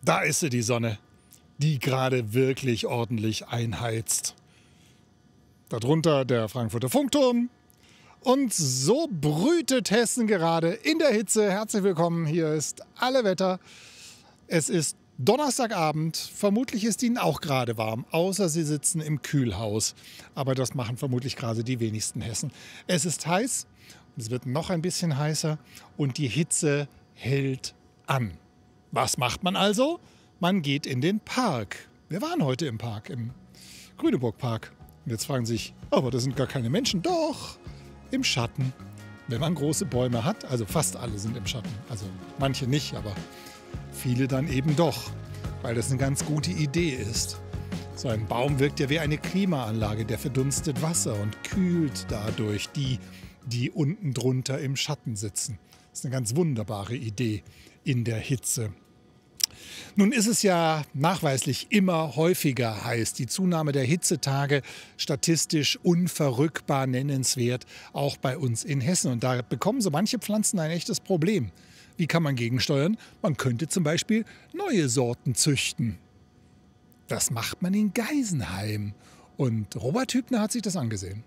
Da ist sie, die Sonne, die gerade wirklich ordentlich einheizt. Darunter der Frankfurter Funkturm. Und so brütet Hessen gerade in der Hitze. Herzlich willkommen, hier ist Alle Wetter. Es ist Donnerstagabend, vermutlich ist Ihnen auch gerade warm, außer Sie sitzen im Kühlhaus. Aber das machen vermutlich gerade die wenigsten Hessen. Es ist heiß, es wird noch ein bisschen heißer und die Hitze hält an. Was macht man also? Man geht in den Park. Wir waren heute im Park, im Grüneburg-Park. Und jetzt fragen Sie sich, aber da sind gar keine Menschen. Doch, im Schatten. Wenn man große Bäume hat, also fast alle sind im Schatten. Also manche nicht, aber viele dann eben doch, weil das eine ganz gute Idee ist. So ein Baum wirkt ja wie eine Klimaanlage, der verdunstet Wasser und kühlt dadurch die unten drunter im Schatten sitzen. Das ist eine ganz wunderbare Idee in der Hitze. Nun ist es ja nachweislich immer häufiger heiß. Die Zunahme der Hitzetage statistisch unverrückbar nennenswert, auch bei uns in Hessen. Und da bekommen so manche Pflanzen ein echtes Problem. Wie kann man gegensteuern? Man könnte zum Beispiel neue Sorten züchten. Das macht man in Geisenheim. Und Robert Hübner hat sich das angesehen.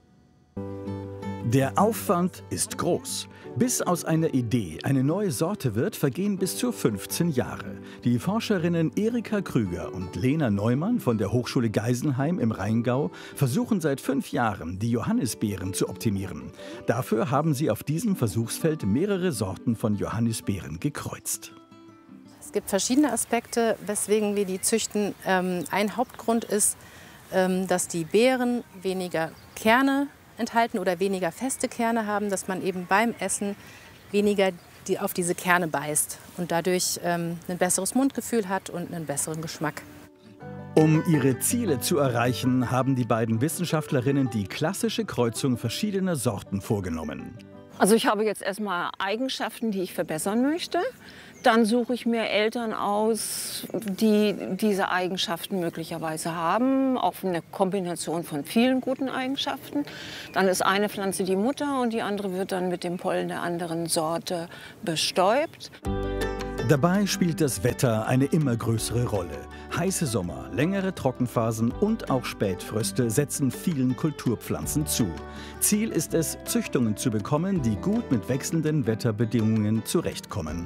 Der Aufwand ist groß. Bis aus einer Idee eine neue Sorte wird, vergehen bis zu 15 Jahre. Die Forscherinnen Erika Krüger und Lena Neumann von der Hochschule Geisenheim im Rheingau versuchen seit 5 Jahren, die Johannisbeeren zu optimieren. Dafür haben sie auf diesem Versuchsfeld mehrere Sorten von Johannisbeeren gekreuzt. Es gibt verschiedene Aspekte, weswegen wir die züchten. Ein Hauptgrund ist, dass die Beeren weniger Kerne enthalten oder weniger feste Kerne haben, dass man eben beim Essen weniger auf diese Kerne beißt und dadurch ein besseres Mundgefühl hat und einen besseren Geschmack. Um ihre Ziele zu erreichen, haben die beiden Wissenschaftlerinnen die klassische Kreuzung verschiedener Sorten vorgenommen. Also ich habe jetzt erstmal Eigenschaften, die ich verbessern möchte. Dann suche ich mir Eltern aus, die diese Eigenschaften möglicherweise haben, auch eine Kombination von vielen guten Eigenschaften. Dann ist eine Pflanze die Mutter und die andere wird dann mit dem Pollen der anderen Sorte bestäubt. Dabei spielt das Wetter eine immer größere Rolle. Heiße Sommer, längere Trockenphasen und auch Spätfröste setzen vielen Kulturpflanzen zu. Ziel ist es, Züchtungen zu bekommen, die gut mit wechselnden Wetterbedingungen zurechtkommen.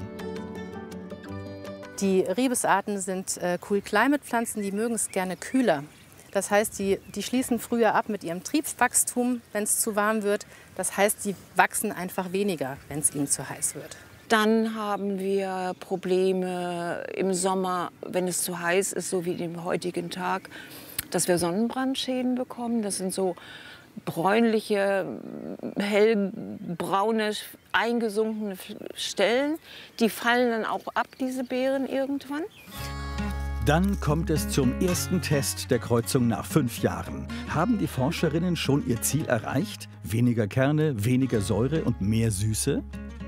Die Ribesarten sind Cool-Climate-Pflanzen, die mögen es gerne kühler. Das heißt, die schließen früher ab mit ihrem Triebswachstum, wenn es zu warm wird. Das heißt, sie wachsen einfach weniger, wenn es ihnen zu heiß wird. Dann haben wir Probleme im Sommer, wenn es zu heiß ist, so wie dem heutigen Tag, dass wir Sonnenbrandschäden bekommen. Das sind so bräunliche, hellbraune, eingesunkene Stellen. Die fallen dann auch ab, diese Beeren, irgendwann. Dann kommt es zum ersten Test der Kreuzung nach 5 Jahren. Haben die Forscherinnen schon ihr Ziel erreicht? Weniger Kerne, weniger Säure und mehr Süße?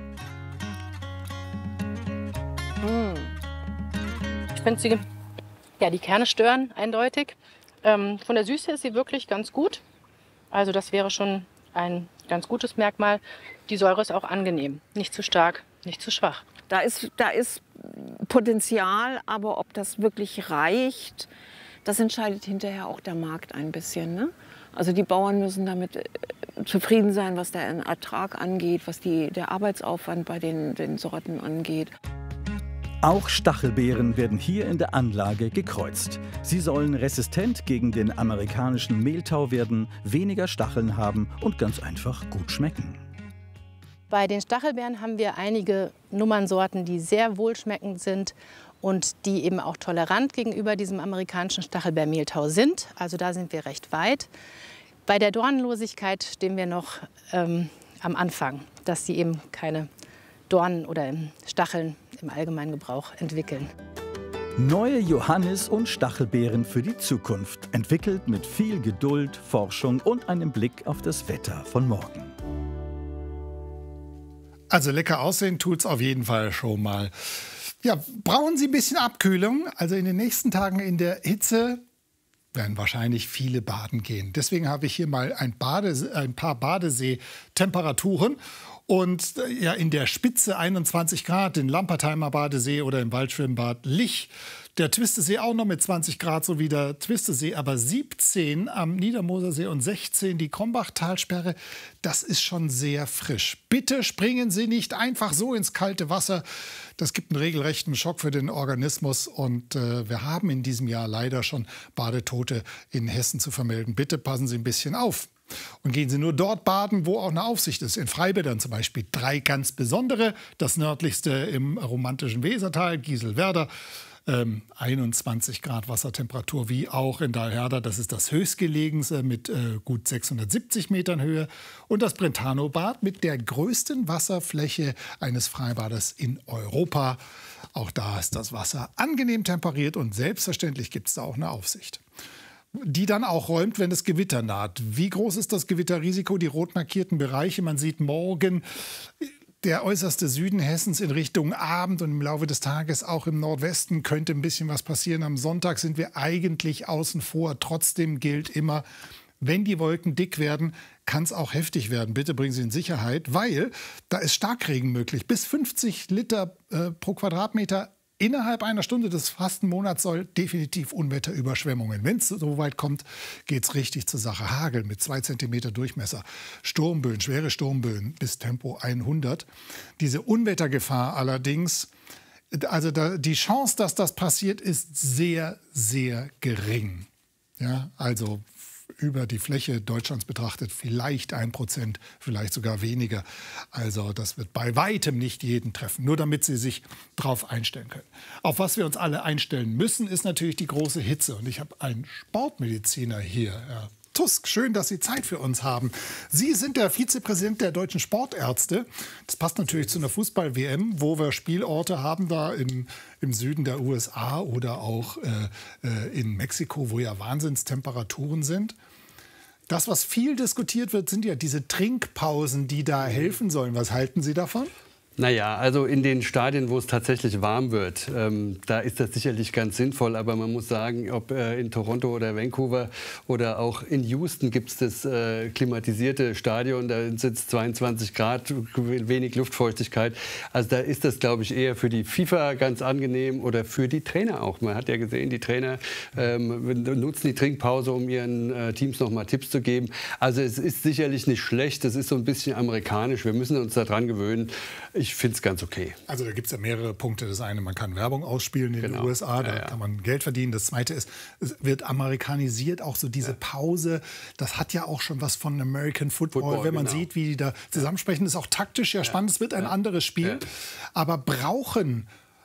Ich finde die Kerne stören eindeutig. Von der Süße ist sie wirklich ganz gut. Also das wäre schon ein ganz gutes Merkmal. Die Säure ist auch angenehm, nicht zu stark, nicht zu schwach. Da ist Potenzial, aber ob das wirklich reicht, das entscheidet hinterher auch der Markt ein bisschen, ne? Also die Bauern müssen damit zufrieden sein, was den Ertrag angeht, was der Arbeitsaufwand bei den Sorten angeht. Auch Stachelbeeren werden hier in der Anlage gekreuzt. Sie sollen resistent gegen den amerikanischen Mehltau werden, weniger Stacheln haben und ganz einfach gut schmecken. Bei den Stachelbeeren haben wir einige Nummernsorten, die sehr wohlschmeckend sind und die eben auch tolerant gegenüber diesem amerikanischen Stachelbeermehltau sind. Also da sind wir recht weit. Bei der Dornenlosigkeit stehen wir noch am Anfang, dass sie eben keine Dornen oder Stacheln im allgemeinen Gebrauch entwickeln. Neue Johannis- und Stachelbeeren für die Zukunft, entwickelt mit viel Geduld, Forschung und einem Blick auf das Wetter von morgen. Also lecker aussehen tut's auf jeden Fall schon mal. Ja, brauchen Sie ein bisschen Abkühlung? Also in den nächsten Tagen in der Hitze werden wahrscheinlich viele baden gehen. Deswegen habe ich hier mal ein paar Badesee-Temperaturen. Und ja, in der Spitze 21 Grad, in Lampertheimer Badesee oder im Waldschwimmbad Lich. Der Twistesee auch noch mit 20 Grad, so wie der Twistesee, aber 17 am Niedermosersee und 16 die Krombachtalsperre. Das ist schon sehr frisch. Bitte springen Sie nicht einfach so ins kalte Wasser. Das gibt einen regelrechten Schock für den Organismus. Und wir haben in diesem Jahr leider schon Badetote in Hessen zu vermelden. Bitte passen Sie ein bisschen auf. Und gehen Sie nur dort baden, wo auch eine Aufsicht ist. In Freibädern zum Beispiel 3 ganz besondere. Das nördlichste im romantischen Wesertal, Gieselwerder. 21 Grad Wassertemperatur, wie auch in Dahlherder. Das ist das höchstgelegenste mit gut 670 Metern Höhe. Und das Brentano-Bad mit der größten Wasserfläche eines Freibades in Europa. Auch da ist das Wasser angenehm temperiert und selbstverständlich gibt es da auch eine Aufsicht, die dann auch räumt, wenn das Gewitter naht. Wie groß ist das Gewitterrisiko? Die rot markierten Bereiche. Man sieht morgen der äußerste Süden Hessens in Richtung Abend und im Laufe des Tages auch im Nordwesten könnte ein bisschen was passieren. Am Sonntag sind wir eigentlich außen vor. Trotzdem gilt immer, wenn die Wolken dick werden, kann es auch heftig werden. Bitte bringen Sie in Sicherheit, weil da ist Starkregen möglich. Bis 50 Liter pro Quadratmeter. Innerhalb einer Stunde des Fastenmonats soll definitiv Unwetterüberschwemmungen. Wenn es so weit kommt, geht es richtig zur Sache. Hagel mit 2 cm Durchmesser, Sturmböen, schwere Sturmböen bis Tempo 100. Diese Unwettergefahr allerdings, also die Chance, dass das passiert, ist sehr, sehr gering. Ja, also über die Fläche Deutschlands betrachtet vielleicht 1%, vielleicht sogar weniger. Also das wird bei weitem nicht jeden treffen, nur damit Sie sich darauf einstellen können. Auf was wir uns alle einstellen müssen, ist natürlich die große Hitze. Und ich habe einen Sportmediziner hier, Herr Tusk. Schön, dass Sie Zeit für uns haben. Sie sind der Vizepräsident der Deutschen Sportärzte. Das passt natürlich zu einer Fußball-WM, wo wir Spielorte haben, da im Süden der USA oder auch in Mexiko, wo ja Wahnsinnstemperaturen sind. Das, was viel diskutiert wird, sind ja diese Trinkpausen, die da helfen sollen. Was halten Sie davon? Naja, also in den Stadien, wo es tatsächlich warm wird, da ist das sicherlich ganz sinnvoll. Aber man muss sagen, ob in Toronto oder Vancouver oder auch in Houston gibt es das klimatisierte Stadion. Da sind es 22 Grad, wenig Luftfeuchtigkeit. Also da ist das, glaube ich, eher für die FIFA ganz angenehm oder für die Trainer auch. Man hat ja gesehen, die Trainer nutzen die Trinkpause, um ihren Teams noch mal Tipps zu geben. Also es ist sicherlich nicht schlecht. Das ist so ein bisschen amerikanisch. Wir müssen uns daran gewöhnen. Ich finde es ganz okay. Also da gibt es ja mehrere Punkte. Das eine, man kann Werbung ausspielen in den USA, da kann man Geld verdienen. Das zweite ist, es wird amerikanisiert, auch so diese Pause. Das hat ja auch schon was von American Football. Wenn man sieht, wie die da zusammensprechen, ist auch taktisch ja spannend. Es wird ein anderes Spiel. Aber brauchen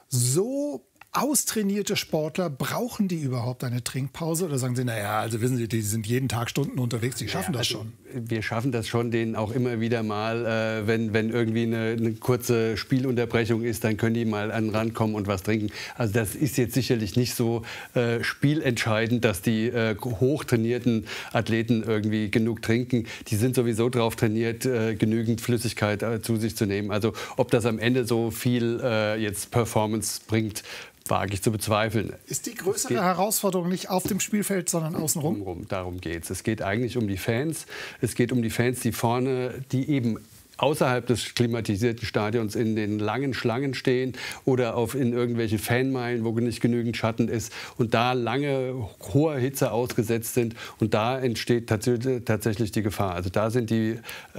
so austrainierte Sportler, brauchen die überhaupt eine Trinkpause? Oder sagen Sie, naja, also wissen Sie, die sind jeden Tag Stunden unterwegs, die schaffen das schon. Wir schaffen das schon, denen auch immer wieder mal, wenn irgendwie eine kurze Spielunterbrechung ist, dann können die mal an den Rand kommen und was trinken. Also das ist jetzt sicherlich nicht so spielentscheidend, dass die hochtrainierten Athleten irgendwie genug trinken. Die sind sowieso darauf trainiert, genügend Flüssigkeit zu sich zu nehmen. Also ob das am Ende so viel jetzt Performance bringt, wage ich zu bezweifeln. Ist die größere Herausforderung nicht auf dem Spielfeld, sondern außenrum? Darum geht es. Es geht eigentlich um die Fans. Es geht um die Fans, die vorne, die eben außerhalb des klimatisierten Stadions in den langen Schlangen stehen oder in irgendwelche Fanmeilen, wo nicht genügend Schatten ist und da lange hoher Hitze ausgesetzt sind. Und da entsteht tatsächlich die Gefahr. Also da sind die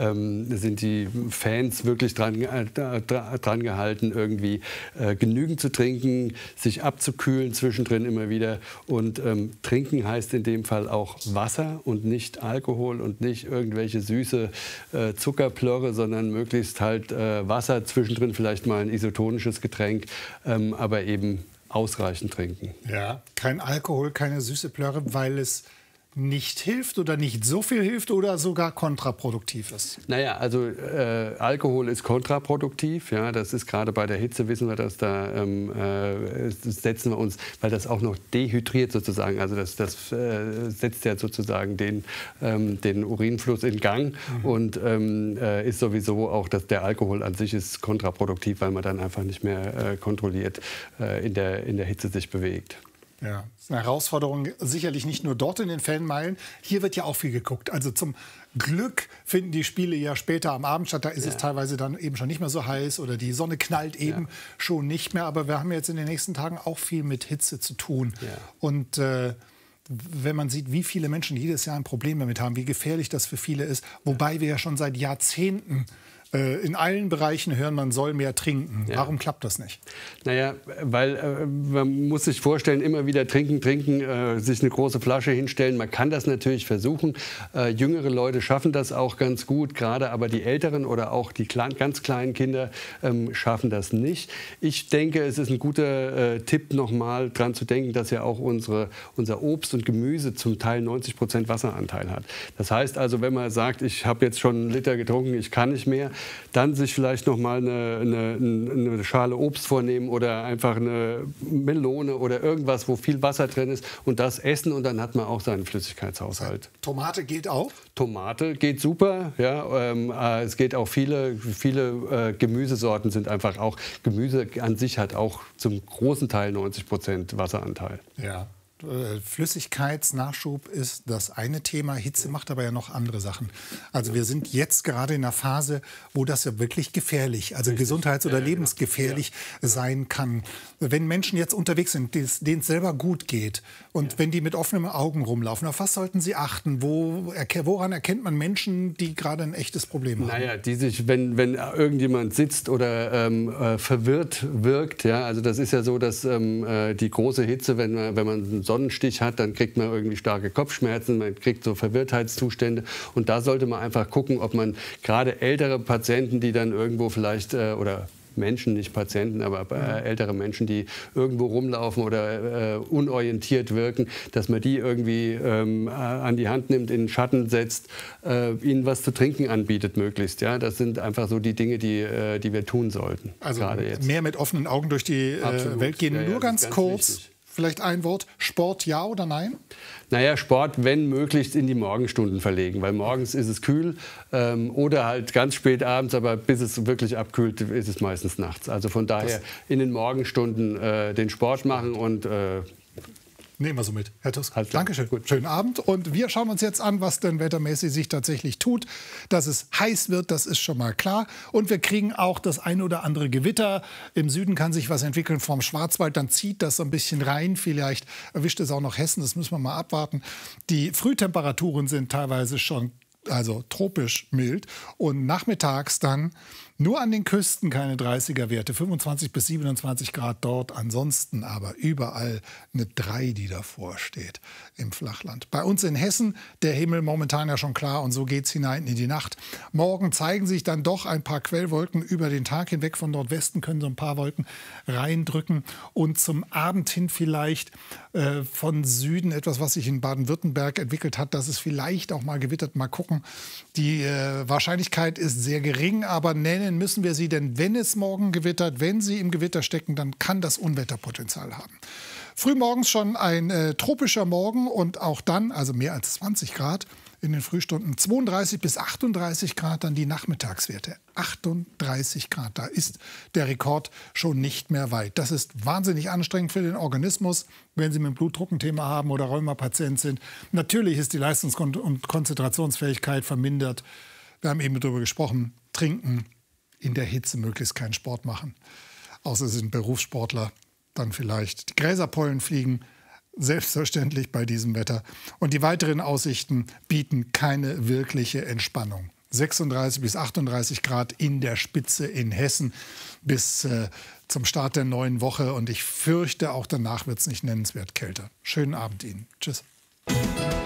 Fans wirklich dran gehalten, irgendwie genügend zu trinken, sich abzukühlen zwischendrin immer wieder. Und trinken heißt in dem Fall auch Wasser und nicht Alkohol und nicht irgendwelche süße Zuckerplörre, sondern möglichst halt Wasser, zwischendrin vielleicht mal ein isotonisches Getränk, aber eben ausreichend trinken. Ja, kein Alkohol, keine süße Plörre, weil es nicht hilft oder nicht so viel hilft oder sogar kontraproduktiv ist? Naja, also Alkohol ist kontraproduktiv. Ja, das ist gerade bei der Hitze, wissen wir, dass da setzen wir uns, weil das auch noch dehydriert sozusagen. Also das setzt ja sozusagen den Urinfluss in Gang und ist sowieso auch, dass der Alkohol an sich ist kontraproduktiv, weil man dann einfach nicht mehr kontrolliert in der Hitze sich bewegt. Ja, das ist eine Herausforderung, sicherlich nicht nur dort in den Fanmeilen. Hier wird ja auch viel geguckt. Also zum Glück finden die Spiele ja später am Abend statt. Da ist es teilweise dann eben schon nicht mehr so heiß oder die Sonne knallt eben schon nicht mehr. Aber wir haben jetzt in den nächsten Tagen auch viel mit Hitze zu tun. Ja. Und wenn man sieht, wie viele Menschen jedes Jahr ein Problem damit haben, wie gefährlich das für viele ist, wobei wir ja schon seit Jahrzehnten in allen Bereichen hören, man soll mehr trinken. Ja. Warum klappt das nicht? Naja, weil man muss sich vorstellen, immer wieder trinken, sich eine große Flasche hinstellen. Man kann das natürlich versuchen. Jüngere Leute schaffen das auch ganz gut, gerade aber die Älteren oder auch die ganz kleinen Kinder schaffen das nicht. Ich denke, es ist ein guter Tipp, nochmal dran zu denken, dass ja auch unser Obst und Gemüse zum Teil 90% Wasseranteil hat. Das heißt also, wenn man sagt, ich habe jetzt schon einen Liter getrunken, ich kann nicht mehr, dann sich vielleicht noch mal eine Schale Obst vornehmen oder einfach eine Melone oder irgendwas, wo viel Wasser drin ist und das essen und dann hat man auch seinen Flüssigkeitshaushalt. Tomate geht auch? Tomate geht super, ja. Es geht auch viele Gemüsesorten sind einfach auch, Gemüse an sich hat auch zum großen Teil 90% Wasseranteil. Ja. Flüssigkeitsnachschub ist das eine Thema. Hitze macht aber ja noch andere Sachen. Also wir sind jetzt gerade in einer Phase, wo das ja wirklich gefährlich, also gesundheits- oder lebensgefährlich sein kann. Wenn Menschen jetzt unterwegs sind, denen es selber gut geht und wenn die mit offenen Augen rumlaufen, auf was sollten sie achten? Woran erkennt man Menschen, die gerade ein echtes Problem haben? Naja, die sich, wenn irgendjemand sitzt oder verwirrt wirkt, ja, also das ist ja so, dass die große Hitze, wenn man einen Sonnenstich hat, dann kriegt man irgendwie starke Kopfschmerzen, man kriegt so Verwirrtheitszustände und da sollte man einfach gucken, ob man gerade ältere Patienten, die dann irgendwo vielleicht oder Menschen, nicht Patienten, aber ältere Menschen, die irgendwo rumlaufen oder unorientiert wirken, dass man die irgendwie an die Hand nimmt, in den Schatten setzt, ihnen was zu trinken anbietet möglichst. Ja? Das sind einfach so die Dinge, die wir tun sollten. Also jetzt. Mehr mit offenen Augen durch die Welt gehen. Nur ganz kurz. Wichtig. Vielleicht ein Wort, Sport ja oder nein? Naja, Sport, wenn möglichst, in die Morgenstunden verlegen, weil morgens ist es kühl oder halt ganz spät abends, aber bis es wirklich abkühlt, ist es meistens nachts. Also von daher in den Morgenstunden den Sport machen und nehmen wir so mit, Herr Tusk. Dankeschön. Gut. Schönen Abend. Und wir schauen uns jetzt an, was denn wettermäßig sich tatsächlich tut. Dass es heiß wird, das ist schon mal klar. Und wir kriegen auch das ein oder andere Gewitter. Im Süden kann sich was entwickeln vom Schwarzwald. Dann zieht das so ein bisschen rein. Vielleicht erwischt es auch noch Hessen. Das müssen wir mal abwarten. Die Frühtemperaturen sind teilweise schon tropisch mild. Und nachmittags dann nur an den Küsten keine 30er-Werte, 25 bis 27 Grad dort. Ansonsten aber überall eine 3, die davor steht im Flachland. Bei uns in Hessen der Himmel momentan ja schon klar und so geht es hinein in die Nacht. Morgen zeigen sich dann doch ein paar Quellwolken über den Tag hinweg. Von Nordwesten können so ein paar Wolken reindrücken. Und zum Abend hin vielleicht von Süden etwas, was sich in Baden-Württemberg entwickelt hat, dass es vielleicht auch mal gewittert. Mal gucken. Die Wahrscheinlichkeit ist sehr gering, aber nennen müssen wir sie, denn wenn es morgen gewittert, wenn sie im Gewitter stecken, dann kann das Unwetterpotenzial haben. Frühmorgens schon ein tropischer Morgen und auch dann, also mehr als 20 Grad in den Frühstunden, 32 bis 38 Grad dann die Nachmittagswerte. 38 Grad, da ist der Rekord schon nicht mehr weit. Das ist wahnsinnig anstrengend für den Organismus, wenn Sie mit dem Blutdruck ein Thema haben oder Rheumapatient sind. Natürlich ist die Leistungs- und Konzentrationsfähigkeit vermindert. Wir haben eben darüber gesprochen, trinken, in der Hitze möglichst keinen Sport machen. Außer Sie sind Berufssportler, dann vielleicht die Gräserpollen fliegen. Selbstverständlich bei diesem Wetter. Und die weiteren Aussichten bieten keine wirkliche Entspannung. 36 bis 38 Grad in der Spitze in Hessen bis zum Start der neuen Woche. Und ich fürchte, auch danach wird es nicht nennenswert kälter. Schönen Abend Ihnen. Tschüss.